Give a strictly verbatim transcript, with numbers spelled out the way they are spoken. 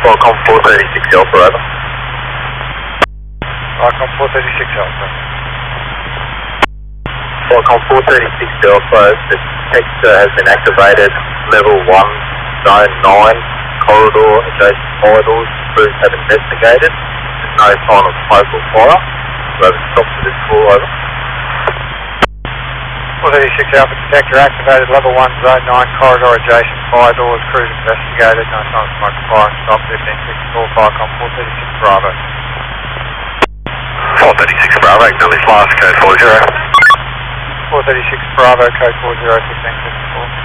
Falcon four thirty-six Alpha, over. Falcon four thirty-six Alpha. Falcon four thirty-six Alpha, the detector has been activated, level one, zone nine, corridor, adjacent corridors, crews have investigated. There's no sign of smoke or fire. So stop to this call, over. four thirty-six Alpha, detector activated, level one, zone nine, corridor, adjacent fire doors, crews investigated, no sign of smoke or fire, and stop fifteen sixty-four, Falcon four thirty-six Bravo. four thirty-six Bravo, acknowledge last code four zero. four thirty-six Bravo, code four zero, fifteen sixty-four.